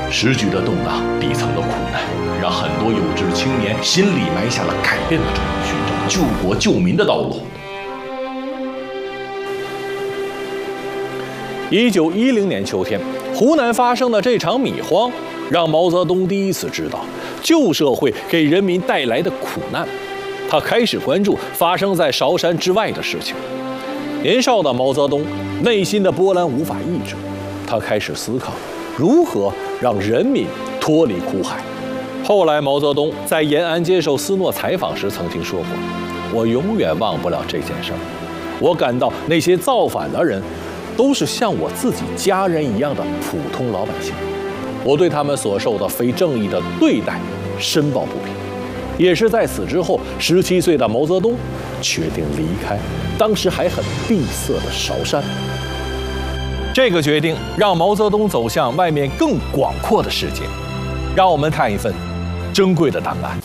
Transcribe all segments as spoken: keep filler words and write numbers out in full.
时局的动荡，底层的苦难，让很多有志青年心里埋下了改变的种子，寻找救国救民的道路。一九一零年秋天，湖南发生的这场米荒，让毛泽东第一次知道旧社会给人民带来的苦难。他开始关注发生在韶山之外的事情。年少的毛泽东内心的波澜无法抑制，他开始思考如何让人民脱离苦海。后来，毛泽东在延安接受斯诺采访时曾经说过：“我永远忘不了这件事儿。我感到那些造反的人都是像我自己家人一样的普通老百姓，我对他们所受的非正义的对待深抱不平。”也是在此之后，十七岁的毛泽东决定离开当时还很闭塞的韶山。这个决定让毛泽东走向外面更广阔的世界。让我们看一份珍贵的档案。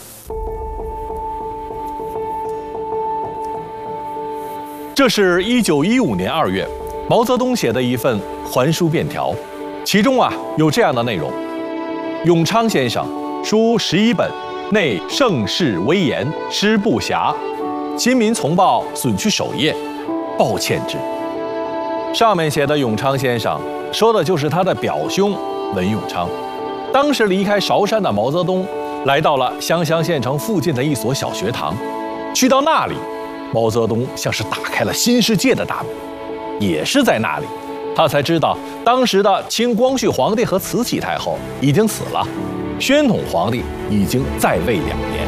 这是一九一五年二月，毛泽东写的一份还书便条，其中啊有这样的内容：永昌先生书十一本，内盛世威严，师不暇，新民丛报损去首页，抱歉之。上面写的永昌先生，说的就是他的表兄文永昌。当时离开韶山的毛泽东，来到了湘乡县城附近的一所小学堂。去到那里，毛泽东像是打开了新世界的大门。也是在那里，他才知道当时的清光绪皇帝和慈禧太后已经死了，宣统皇帝已经在位两年。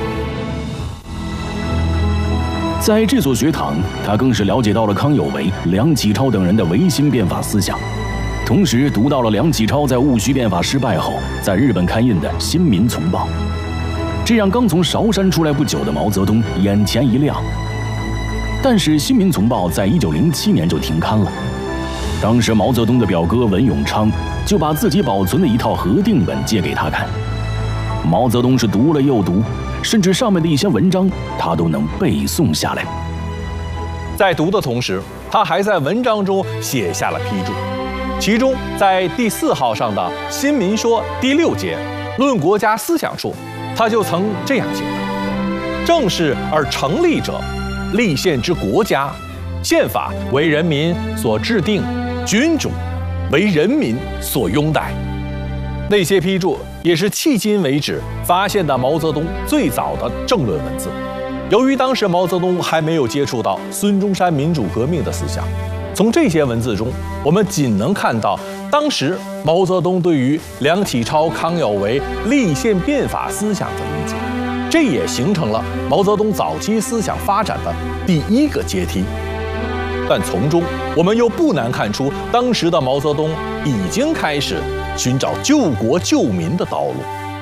在这所学堂，他更是了解到了康有为、梁启超等人的维新变法思想，同时读到了梁启超在戊戌变法失败后在日本刊印的《新民丛报》，这让刚从韶山出来不久的毛泽东眼前一亮。但是《新民丛报》在一九零七年就停刊了。当时毛泽东的表哥文永昌就把自己保存的一套核定本借给他看，毛泽东是读了又读，甚至上面的一些文章他都能背诵下来。 在读的同时，他还在文章中写下了批注，其中在第四号上的《新民说》第六节论国家思想处，他就曾这样写道：正式而成立者，立宪之国家，宪法为人民所制定，君主为人民所拥戴。那些批注也是迄今为止发现的毛泽东最早的政论文字。由于当时毛泽东还没有接触到孙中山民主革命的思想，从这些文字中，我们仅能看到当时毛泽东对于梁启超、康有为立宪变法思想的理解，这也形成了毛泽东早期思想发展的第一个阶梯。但从中我们又不难看出，当时的毛泽东已经开始寻找救国救民的道路。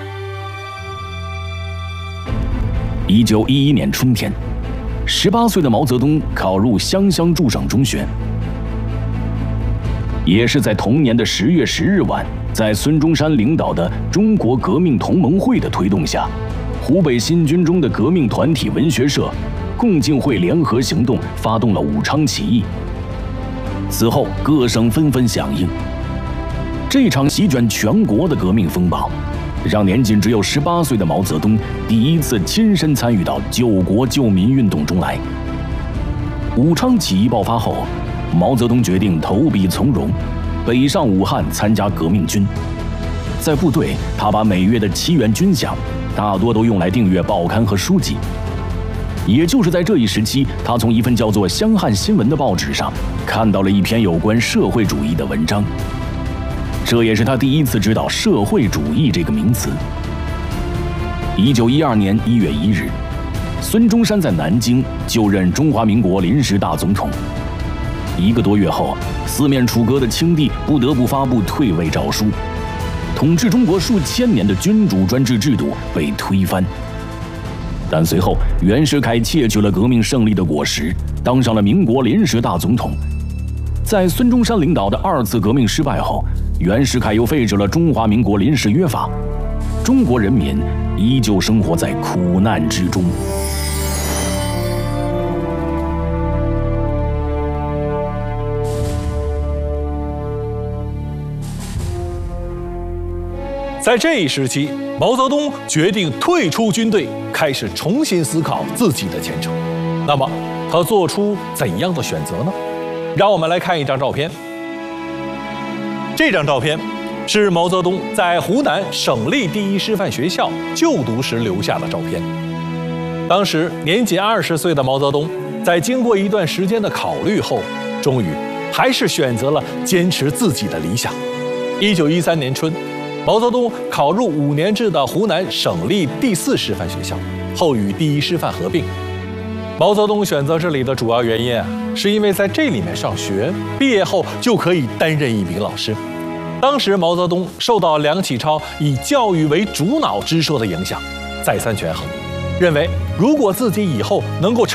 一九一一年春天，十八岁的毛泽东考入湘乡驻省中学。也是在同年的十月十日晚，在孙中山领导的中国革命同盟会的推动下，湖北新军中的革命团体文学社共进会联合行动发动了武昌起义。此后各省纷纷响应。这场席卷全国的革命风暴，让年仅只有十八岁的毛泽东第一次亲身参与到救国救民运动中来。武昌起义爆发后，毛泽东决定投笔从戎，北上武汉参加革命军。在部队，他把每月的七元军饷大多都用来订阅报刊和书籍。也就是在这一时期，他从一份叫做《湘汉新闻》的报纸上看到了一篇有关社会主义的文章。这也是他第一次知道社会主义这个名词。一九一二年一月一日，孙中山在南京就任中华民国临时大总统。一个多月后，四面楚歌的清帝不得不发布退位诏书，统治中国数千年的君主专制制度被推翻。但随后，袁世凯窃取了革命胜利的果实，当上了民国临时大总统。在孙中山领导的二次革命失败后，袁世凯又废止了中华民国临时约法，中国人民依旧生活在苦难之中。 在这一时期，毛泽东决定退出军队，开始重新思考自己的前程。那么，他做出怎样的选择呢？让我们来看一张照片。这张照片是毛泽东在湖南省立第一师范学校就读时留下的照片。当时年仅二十岁的毛泽东，在经过一段时间的考虑后，终于还是选择了坚持自己的理想。一九一三年春，毛泽东考入五年制的湖南省立第四师范学校，后与第一师范合并。毛泽东选择这里的主要原因啊，是因为在这里面上学，毕业后就可以担任一名老师。当时毛泽东受到梁启超以教育为主脑之说的影响，再三权衡，认为如果自己以后能够